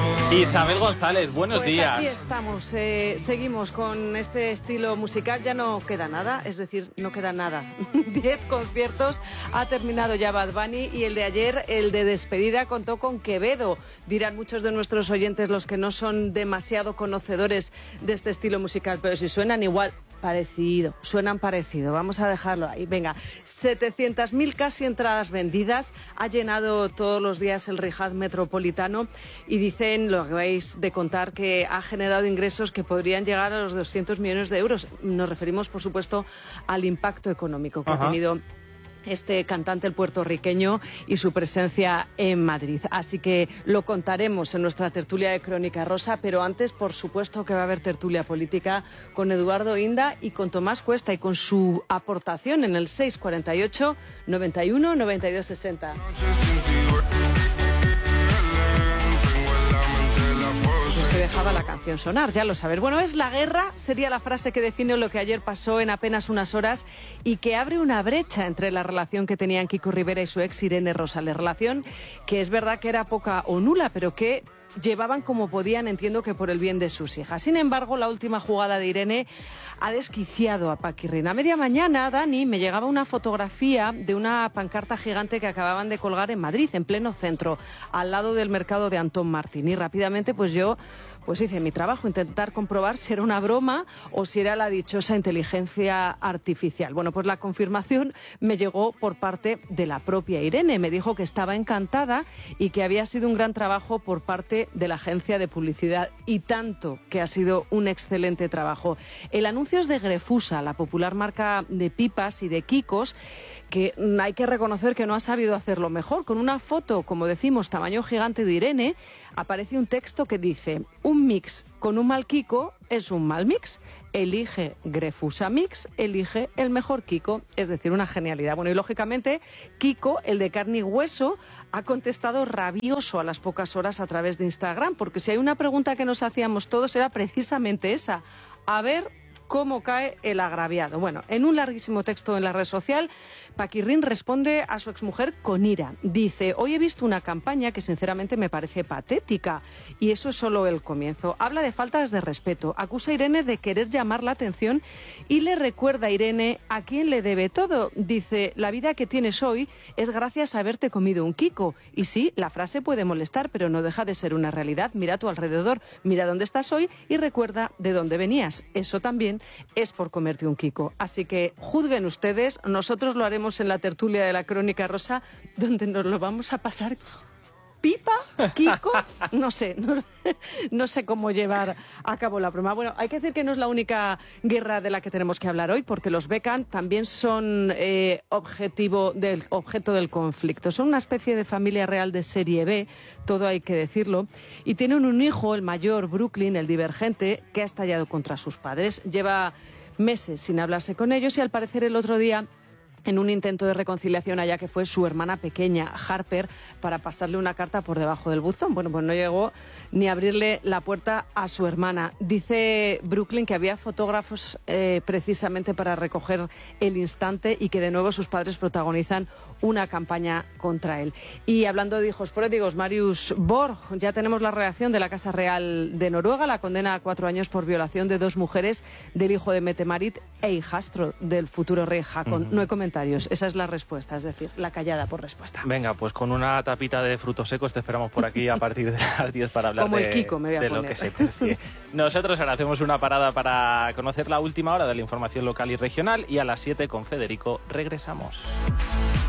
Isabel González, buenos días. Aquí estamos, seguimos con este estilo musical, ya no queda nada, es decir, no queda nada. 10 conciertos, ha terminado ya Bad Bunny y el de ayer, el de despedida, contó con Quevedo. Dirán muchos de nuestros oyentes, los que no son demasiado conocedores de este estilo musical, pero si suenan igual... suenan parecido, vamos a dejarlo ahí. Venga, 700.000 casi entradas vendidas, ha llenado todos los días el Rihad Metropolitano y dicen, lo que vais de contar, que ha generado ingresos que podrían llegar a los 200 millones de euros. Nos referimos, por supuesto, al impacto económico que ha tenido este cantante, el puertorriqueño, y su presencia en Madrid. Así que lo contaremos en nuestra tertulia de Crónica Rosa, pero antes, por supuesto, que va a haber tertulia política con Eduardo Inda y con Tomás Cuesta y con su aportación en el 648 91 92 60. Que dejaba la canción sonar, ya lo sabes. Bueno, es la guerra, sería la frase que define lo que ayer pasó en apenas unas horas y que abre una brecha entre la relación que tenían Kiko Rivera y su ex Irene Rosales. Relación que es verdad que era poca o nula, pero que llevaban como podían, entiendo que por el bien de sus hijas. Sin embargo, la última jugada de Irene ha desquiciado a Paquirrín. A media mañana, Dani, me llegaba una fotografía de una pancarta gigante que acababan de colgar en Madrid, en pleno centro, al lado del mercado de Antón Martín. Y rápidamente, pues yo hice mi trabajo, intentar comprobar si era una broma o si era la dichosa inteligencia artificial. Bueno, pues la confirmación me llegó por parte de la propia Irene. Me dijo que estaba encantada y que había sido un gran trabajo por parte de la agencia de publicidad, y tanto que ha sido un excelente trabajo. El anuncio es de Grefusa, la popular marca de pipas y de quicos, que hay que reconocer que no ha sabido hacerlo mejor. Con una foto, como decimos, tamaño gigante de Irene, aparece un texto que dice: un mix con un mal Kiko es un mal mix. Elige Grefusa Mix, elige el mejor Kiko. Es decir, una genialidad. Bueno, y lógicamente, Kiko, el de carne y hueso, ha contestado rabioso a las pocas horas a través de Instagram, porque si hay una pregunta que nos hacíamos todos era precisamente esa: a ver cómo cae el agraviado. Bueno, en un larguísimo texto en la red social, Paquirrín responde a su exmujer con ira. Dice: hoy he visto una campaña que sinceramente me parece patética, y eso es solo el comienzo. Habla de faltas de respeto, acusa a Irene de querer llamar la atención y le recuerda a Irene a quién le debe todo. Dice: la vida que tienes hoy es gracias a haberte comido un Kiko. Y sí, la frase puede molestar, pero no deja de ser una realidad. Mira a tu alrededor, mira dónde estás hoy y recuerda de dónde venías. Eso también es por comerte un Kiko. Así que juzguen ustedes, nosotros lo haremos en la tertulia de la Crónica Rosa, donde nos lo vamos a pasar pipa, Kiko, no sé cómo llevar a cabo la broma. Bueno, hay que decir que no es la única guerra de la que tenemos que hablar hoy, porque los Beckham también son objeto del conflicto. Son una especie de familia real de serie B, todo hay que decirlo, y tienen un hijo, el mayor, Brooklyn, el divergente, que ha estallado contra sus padres. Lleva meses sin hablarse con ellos y al parecer el otro día, en un intento de reconciliación, allá que fue su hermana pequeña, Harper, para pasarle una carta por debajo del buzón. Bueno, pues no llegó ni a abrirle la puerta a su hermana. Dice Brooklyn que había fotógrafos precisamente para recoger el instante y que de nuevo sus padres protagonizan una campaña contra él. Y hablando de hijos pródigos, Marius Borg, ya tenemos la reacción de la Casa Real de Noruega, la condena a 4 años por violación de 2 mujeres, del hijo de Mette-Marit e hijastro del futuro rey Haakon. No hay comentarios, esa es la respuesta, es decir, la callada por respuesta. Venga, pues con una tapita de frutos secos te esperamos por aquí a partir de las 10 para hablar como el Kiko, me voy a de poner. Lo que se precie. Nosotros ahora hacemos una parada para conocer la última hora de la información local y regional, y a las 7 con Federico regresamos.